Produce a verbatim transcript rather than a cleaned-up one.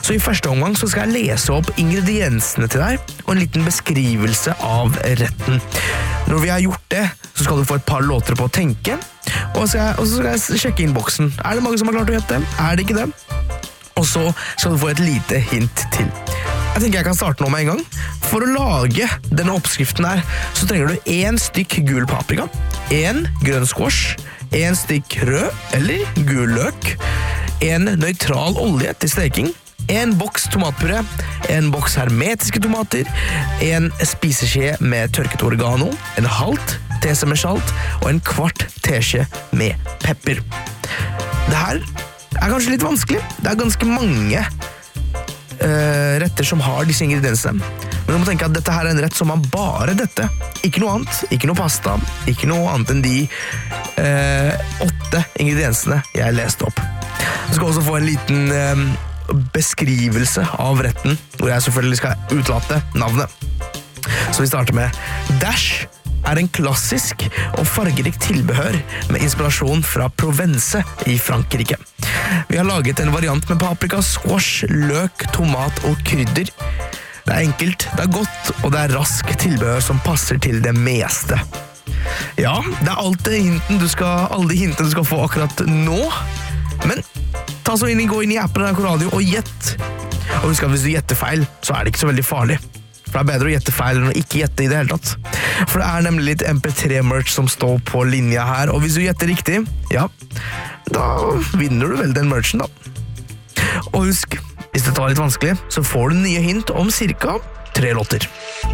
Så i første omgang så skal jeg lese opp ingrediensene til deg, og en liten beskrivelse av retten. Når vi har gjort det, så skal du få et par låter på å tenke, og så skal jeg, og så skal jeg sjekke innboksen. Er det mange som har klart å gjette? Er det ikke det? Og så skal du få et lite hint til. Jeg tenker jeg kan starte nå med en gang. For å lage denne oppskriften her, så trenger du en stykk gul paprika, en grønn squash, en stykk rød eller gul løk, en nøytral olje til steking, en boks tomatpuré, en boks hermetiske tomater, en spiseskje med tørket oregano, en halvt teskje med salt og en kvart teskje med pepper. Det her er kanskje litt vanskelig. Det er ganske mange uh, retter som har disse ingrediensene. Men du må tenke at dette her er en rett som har bare dette. Ikke noe annet, ikke noe pasta, ikke noe annet enn de uh, åtte ingrediensene jeg leste opp. Du skal også få en liten uh, beskrivelse av retten, hvor jeg selvfølgelig skal utlate navnet. Så vi starter med Dash er en klassisk og fargerik tilbehør med inspirasjon fra Provence i Frankrike. Vi har laget en variant med paprika, squash, løk, tomat og krydder. Det er enkelt, det er godt, og det er rask tilbehør som passer til det meste. Ja, det er alt det hinten du skal, alle de hintene du skal få akkurat nå, men ta så inn, gå inn i appen av Radio og gjett. Og husk at hvis du gjetter feil, så er det ikke så veldig farlig. For det er bedre å gjette feil enn å ikke gjette i det hele tatt. For det er nemlig litt M P tre merch som står på linja her, og hvis du gjetter riktig, ja, da vinner du vel den merchen da. Og husk, hvis det tar litt vanskelig, så får du nye hint om cirka tre låter.